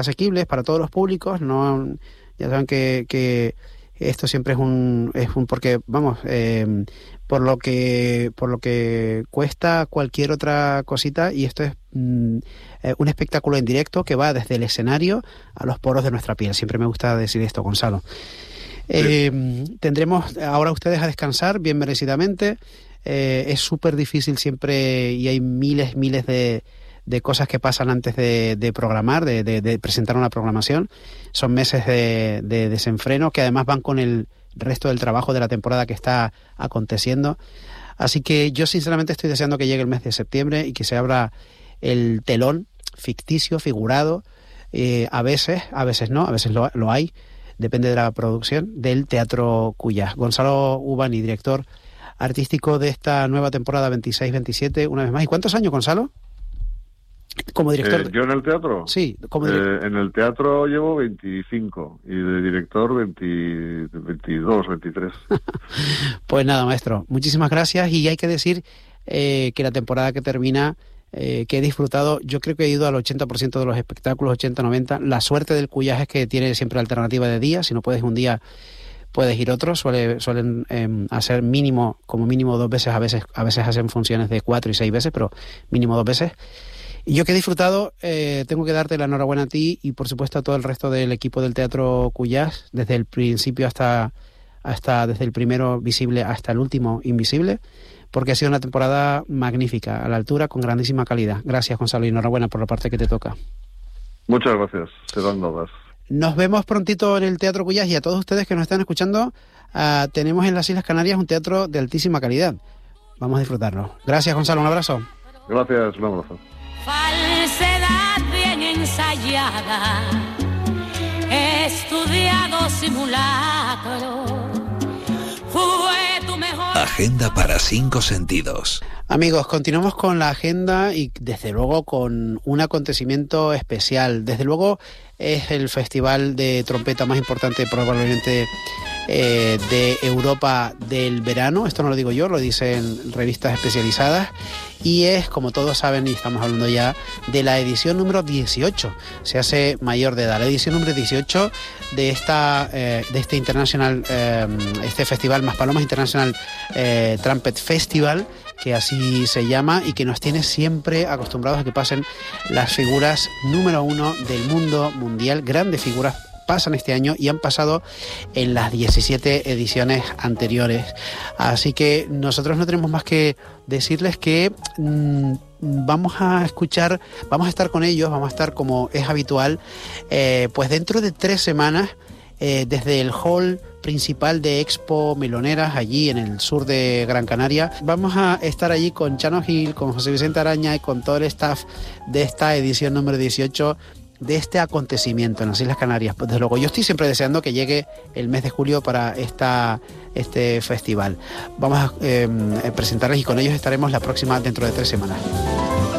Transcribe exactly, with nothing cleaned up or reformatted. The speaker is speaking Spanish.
asequibles para todos los públicos. No, ya saben que, que esto siempre es un, es un porque vamos, eh, por lo que por lo que cuesta cualquier otra cosita, y esto es mm, eh, un espectáculo en directo que va desde el escenario a los poros de nuestra piel. Siempre me gusta decir esto, Gonzalo. Eh, sí. Tendremos ahora ustedes a descansar bien merecidamente. Eh, es súper difícil siempre, y hay miles, miles de, de cosas que pasan antes de, de programar, de, de, de presentar una programación. Son meses de, de desenfreno que además van con el resto del trabajo de la temporada que está aconteciendo. Así que yo sinceramente estoy deseando que llegue el mes de septiembre y que se abra el telón ficticio, figurado, eh, a veces, a veces no, a veces lo, lo hay, depende de la producción, del Teatro Cuyás. Gonzalo Ubani, director artístico de esta nueva temporada veintiséis veintisiete, una vez más. ¿Y cuántos años, Gonzalo? Como director. Eh, ¿Yo en el teatro? Sí, como director. Eh, en el teatro llevo veinticinco y de director veinte, veintidós, veintitrés. Pues nada, maestro, muchísimas gracias. Y hay que decir eh, que la temporada que termina, eh, que he disfrutado, yo creo que he ido al ochenta por ciento de los espectáculos, ochenta noventa. La suerte del Cuyás es que tiene siempre alternativa de día. Si no puedes un día, puedes ir otro. Suele, suelen eh, hacer mínimo, como mínimo dos veces, a veces, a veces hacen funciones de cuatro y seis veces, pero mínimo dos veces. Y yo que he disfrutado, eh, tengo que darte la enhorabuena a ti y por supuesto a todo el resto del equipo del Teatro Cuyás, desde el principio hasta, hasta desde el primero visible hasta el último invisible, porque ha sido una temporada magnífica, a la altura, con grandísima calidad. Gracias, Gonzalo, y enhorabuena por la parte que te toca. Muchas gracias, se dan todas. Nos vemos prontito en el Teatro Cuyás, y a todos ustedes que nos están escuchando, uh, tenemos en las Islas Canarias un teatro de altísima calidad. Vamos a disfrutarlo. Gracias, Gonzalo, un abrazo. Gracias, un abrazo. Falsedad bien ensayada, estudiado simulacro, fue tu mejor... Agenda para cinco sentidos. Amigos, continuamos con la agenda y desde luego con un acontecimiento especial. Desde luego es el festival de trompeta más importante probablemente eh, de Europa del verano. Esto no lo digo yo, lo dicen revistas especializadas. Y es, como todos saben, y estamos hablando ya de la edición número dieciocho. Se hace mayor de edad. La edición número dieciocho de esta eh, de este International, eh, este festival Maspalomas International eh, Trumpet Festival, que así se llama, y que nos tiene siempre acostumbrados a que pasen las figuras número uno del mundo mundial. Grandes figuras pasan este año y han pasado en las diecisiete ediciones anteriores. Así que nosotros no tenemos más que decirles que mmm, vamos a escuchar, vamos a estar con ellos, vamos a estar como es habitual, eh, pues dentro de tres semanas, eh, desde el hall principal de Expo Meloneras, allí en el sur de Gran Canaria. Vamos a estar allí con Chano Gil, con José Vicente Araña y con todo el staff de esta edición número dieciocho de este acontecimiento en las Islas Canarias. Pues desde luego, yo estoy siempre deseando que llegue el mes de julio para esta, este festival. Vamos a eh, presentarles y con ellos estaremos la próxima dentro de tres semanas.